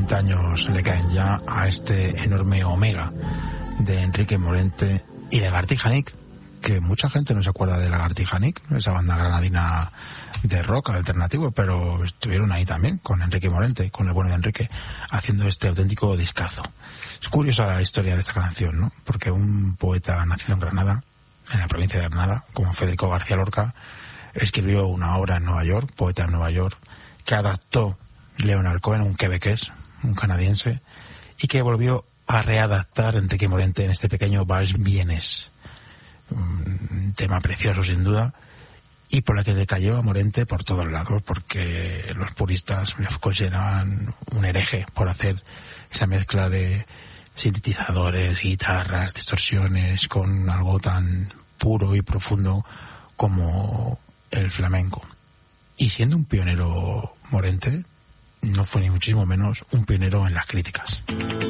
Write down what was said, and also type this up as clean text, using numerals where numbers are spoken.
40 años le caen ya a este enorme Omega de Enrique Morente y Lagartija Nick, que mucha gente no se acuerda de Lagartija Nick, esa banda granadina de rock alternativo, pero estuvieron ahí también con Enrique Morente, con el bueno de Enrique, haciendo este auténtico discazo. Es curiosa la historia de esta canción, ¿no? Porque un poeta nacido en Granada, en la provincia de Granada, como Federico García Lorca, escribió una obra en Nueva York, Poeta en Nueva York, que adaptó Leonard Cohen, un quebequés, un canadiense, y que volvió a readaptar Enrique Morente en este pequeño Vals Vienes. Un tema precioso sin duda, y por la que le cayó a Morente por todos lados, porque los puristas le consideraban un hereje por hacer esa mezcla de sintetizadores, guitarras, distorsiones, con algo tan puro y profundo como el flamenco. Y siendo un pionero Morente, no fue ni muchísimo menos un pionero en las críticas.